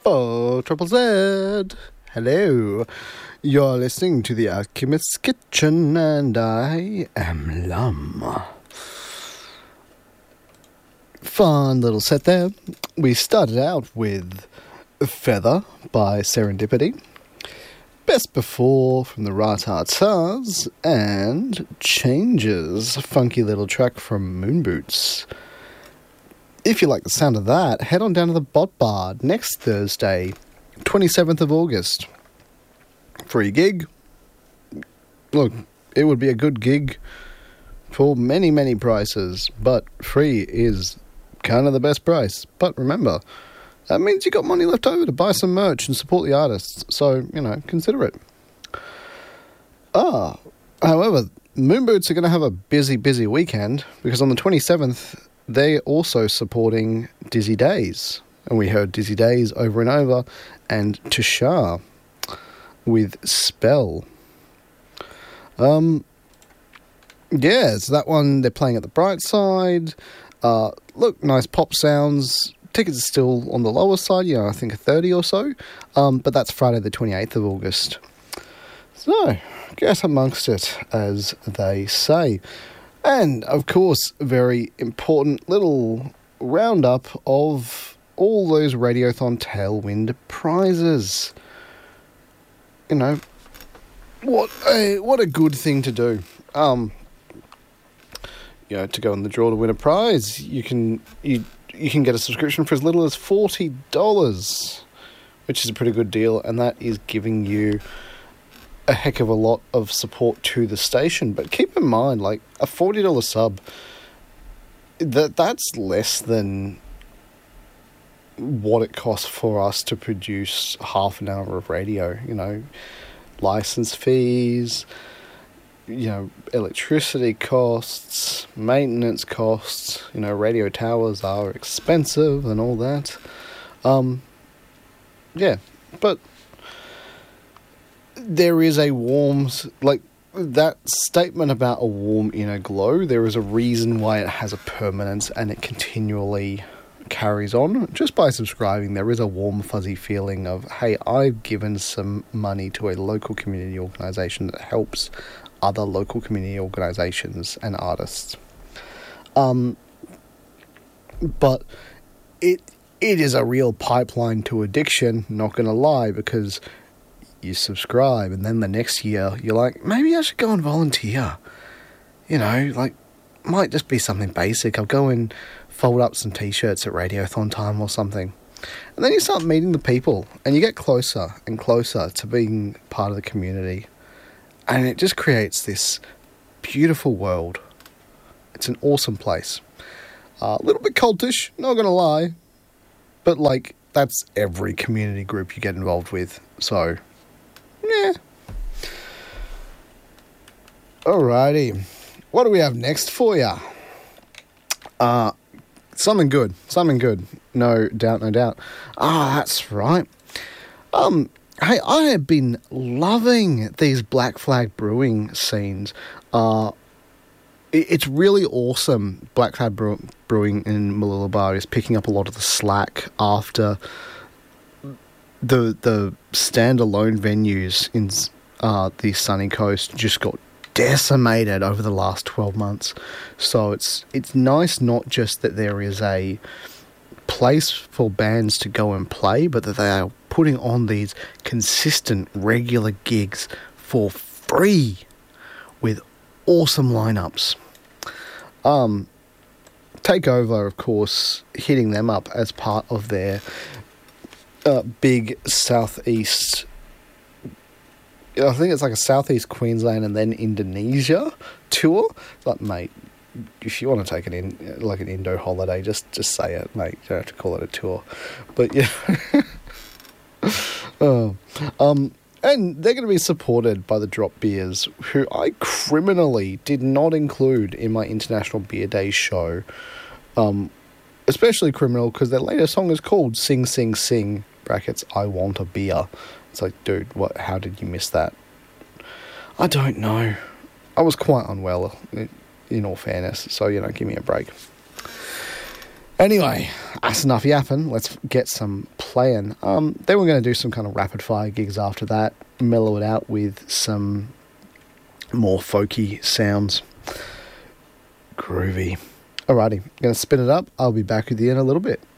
4 Triple Z. Hello. You're listening to the Alchemist's Kitchen, and I am Lum. Fun little set there. We started out with Feather by Serendipity, Best Before from the Ra-Ta-Tars, and Changes, funky little track from Moon Boots. If you like the sound of that, head on down to the Bot Bar next Thursday, 27th of August. Free gig. Look, it would be a good gig for many, many prices, but free is kind of the best price. But remember, that means you got money left over to buy some merch and support the artists, so, consider it. However, Moon Boots are going to have a busy, busy weekend, because on the 27th, they're also supporting Dizzy Days. And we heard Dizzy Days over and over, and Tushar with Spell. So that one, they're playing at the Bright Side. Look, nice pop sounds. Tickets are still on the lower side, I think 30 or so. But that's Friday the 28th of August. So, get amongst it, as they say. And, of course, a very important little roundup of all those Radiothon Tailwind prizes. What a good thing to do. To go in the draw to win a prize, you can get a subscription for as little as $40, which is a pretty good deal, and that is giving you a heck of a lot of support to the station. But keep in mind, like, a $40 sub, that's less than what it costs for us to produce half an hour of radio. License fees, electricity costs, maintenance costs, radio towers are expensive and all that. But there is a warm, that statement about a warm inner glow, there is a reason why it has a permanence and it continually carries on. Just by subscribing, there is a warm, fuzzy feeling of, hey, I've given some money to a local community organisation that helps other local community organisations and artists. But it is a real pipeline to addiction, not going to lie, because you subscribe and then the next year you're like, maybe I should go and volunteer. Might just be something basic. I'll go and fold up some t-shirts at Radiothon time or something. And then you start meeting the people and you get closer and closer to being part of the community. And it just creates this beautiful world. It's an awesome place. A little bit cultish, not going to lie. But, that's every community group you get involved with. So, yeah. Alrighty. What do we have next for ya? Something good. No doubt. That's right. Hey, I have been loving these Black Flag Brewing scenes. It's really awesome. Black Flag Brewing in Mooloolaba is picking up a lot of the slack after the standalone venues in the Sunny Coast just got decimated over the last 12 months. So it's nice not just that there is a place for bands to go and play, but that they are putting on these consistent, regular gigs for free with awesome lineups. Takeover, of course, hitting them up as part of their big southeast, I think it's like a southeast Queensland and then Indonesia tour. It's like, mate, if you want to take it in like an Indo holiday, just say it, mate. You don't have to call it a tour. But yeah. And they're going to be supported by the Drop Beers, who I criminally did not include in my International Beer Day show. Especially criminal because their latest song is called Sing Sing Sing, brackets, I Want a Beer. It's like, dude, how did you miss that? I don't know. I was quite unwell, in all fairness, so, give me a break. Anyway, that's enough yapping. Let's get some plan. Then we're going to do some kind of rapid fire gigs after that, mellow it out with some more folky sounds. Groovy. Alrighty, going to spin it up. I'll be back with you in a little bit.